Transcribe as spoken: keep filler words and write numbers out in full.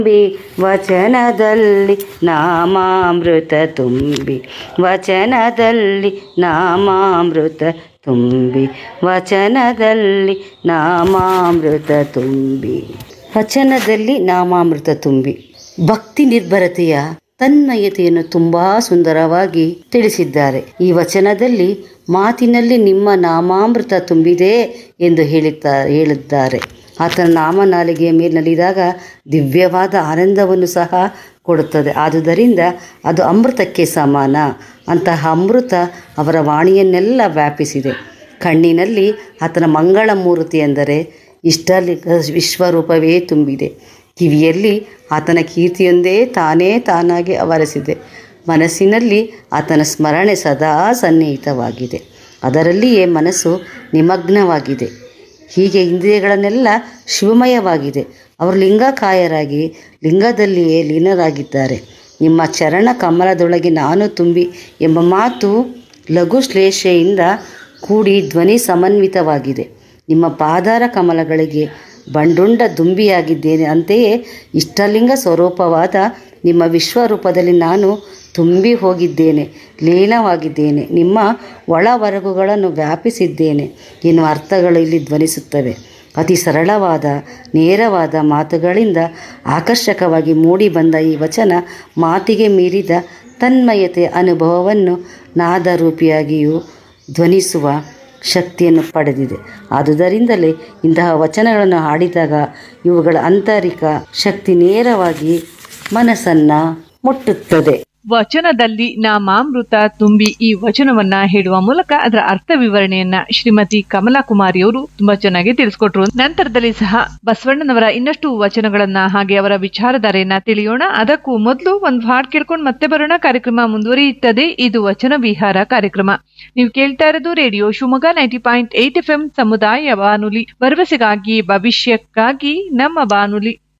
ವಚನದಲ್ಲಿ ನಾಮಾಮೃತ ತುಂಬಿ ವಚನದಲ್ಲಿ ನಾಮಾಮೃತ ತುಂಬಿ ವಚನದಲ್ಲಿ ನಾಮಾಮೃತ ತುಂಬಿ ವಚನದಲ್ಲಿ ನಾಮಾಮೃತ ತುಂಬಿ ಭಕ್ತಿ ನಿರ್ಭರತೆಯ ತನ್ಮಯತೆಯನ್ನು ತುಂಬಾ ಸುಂದರವಾಗಿ ತಿಳಿಸಿದ್ದಾರೆ. ಈ ವಚನದಲ್ಲಿ ಮಾತಿನಲ್ಲಿ ನಿಮ್ಮ ನಾಮಾಮೃತ ತುಂಬಿದೆ ಎಂದು ಹೇಳುತ್ತಾರೆ ಹೇಳಿದ್ದಾರೆ ಆತನ ನಾಮನಾಲಿಗೆಯ ಮೇಲಿನಲ್ಲಿದ್ದಾಗ ದಿವ್ಯವಾದ ಆನಂದವನ್ನು ಸಹ ಕೊಡುತ್ತದೆ. ಆದುದರಿಂದ ಅದು ಅಮೃತಕ್ಕೆ ಸಮಾನ. ಅಂತಹ ಅಮೃತ ಅವರ ವಾಣಿಯನ್ನೆಲ್ಲ ವ್ಯಾಪಿಸಿದೆ. ಕಣ್ಣಿನಲ್ಲಿ ಆತನ ಮಂಗಳ ಮೂರ್ತಿ ಎಂದರೆ ಇಷ್ಟ ವಿಶ್ವರೂಪವೇ ತುಂಬಿದೆ. ಕಿವಿಯಲ್ಲಿ ಆತನ ಕೀರ್ತಿಯೊಂದೇ ತಾನೇ ತಾನಾಗಿ ಆವರಿಸಿದೆ. ಮನಸ್ಸಿನಲ್ಲಿ ಆತನ ಸ್ಮರಣೆ ಸದಾ ಸನ್ನಿಹಿತವಾಗಿದೆ. ಅದರಲ್ಲಿಯೇ ಮನಸ್ಸು ನಿಮಗ್ನವಾಗಿದೆ. ಹೀಗೆ ಇಂದ್ರಿಯಗಳನ್ನೆಲ್ಲ ಶಿವಮಯವಾಗಿದೆ. ಅವರು ಲಿಂಗಕಾಯರಾಗಿ ಲಿಂಗದಲ್ಲಿಯೇ ಲೀನರಾಗಿದ್ದಾರೆ. ನಿಮ್ಮ ಚರಣ ಕಮಲದೊಳಗೆ ನಾನು ತುಂಬಿ ಎಂಬ ಮಾತು ಲಘು ಶ್ಲೇಷೆಯಿಂದ ಕೂಡಿ ಧ್ವನಿ ಸಮನ್ವಿತವಾಗಿದೆ. ನಿಮ್ಮ ಪಾದಾರ ಕಮಲಗಳಿಗೆ ಬಂಡುಂಡ ದುಂಬಿಯಾಗಿದ್ದೇನೆ. ಅಂತೆಯೇ ಇಷ್ಟಲಿಂಗ ಸ್ವರೂಪವಾದ ನಿಮ್ಮ ವಿಶ್ವರೂಪದಲ್ಲಿ ನಾನು ತುಂಬಿ ಹೋಗಿದ್ದೇನೆ, ಲೀನವಾಗಿದ್ದೇನೆ, ನಿಮ್ಮ ಒಳವರಗುಗಳನ್ನು ವ್ಯಾಪಿಸಿದ್ದೇನೆ ಎನ್ನುವ ಅರ್ಥಗಳು ಇಲ್ಲಿ ಧ್ವನಿಸುತ್ತವೆ. ಅತಿ ಸರಳವಾದ ನೇರವಾದ ಮಾತುಗಳಿಂದ ಆಕರ್ಷಕವಾಗಿ ಮೂಡಿ ಬಂದ ಈ ವಚನ ಮಾತಿಗೆ ಮೀರಿದ ತನ್ಮಯತೆ ಅನುಭವವನ್ನು ನಾದರೂಪಿಯಾಗಿಯೂ ಧ್ವನಿಸುವ ಶಕ್ತಿಯನ್ನು ಪಡೆದಿದೆ. ಆದುದರಿಂದಲೇ ಇಂತಹ ವಚನಗಳನ್ನು ಹಾಡಿದಾಗ ಇವುಗಳ ಆಂತರಿಕ ಶಕ್ತಿ ನೇರವಾಗಿ ಮನಸ್ಸನ್ನು ಮುಟ್ಟುತ್ತದೆ. ವಚನದಲ್ಲಿ ನಾಮಾಮೃತ ತುಂಬಿ ಈ ವಚನವನ್ನ ಹೇಳುವ ಮೂಲಕ ಅದರ ಅರ್ಥ ವಿವರಣೆಯನ್ನ ಶ್ರೀಮತಿ ಕಮಲಾ ಕುಮಾರಿಯವರು ತುಂಬಾ ಚೆನ್ನಾಗಿ ತಿಳಿಸ್ಕೊಟ್ರು. ನಂತರದಲ್ಲಿ ಸಹ ಬಸವಣ್ಣನವರ ಇನ್ನಷ್ಟು ವಚನಗಳನ್ನ ಹಾಗೆ ಅವರ ವಿಚಾರಧಾರೆಯನ್ನ ತಿಳಿಯೋಣ. ಅದಕ್ಕೂ ಮೊದಲು ಒಂದು ಹಾಡು ಕೇಳ್ಕೊಂಡು ಮತ್ತೆ ಬರೋಣ. ಕಾರ್ಯಕ್ರಮ ಮುಂದುವರಿಯುತ್ತದೆ. ಇದು ವಚನ ವಿಹಾರ ಕಾರ್ಯಕ್ರಮ. ನೀವು ಕೇಳ್ತಾ ಇರೋದು radio Shivamogga ninety point eight F M ಸಮುದಾಯ ಬಾನುಲಿ, ಭರವಸೆಗಾಗಿ ಭವಿಷ್ಯಕ್ಕಾಗಿ ನಮ್ಮ ಬಾನುಲಿ.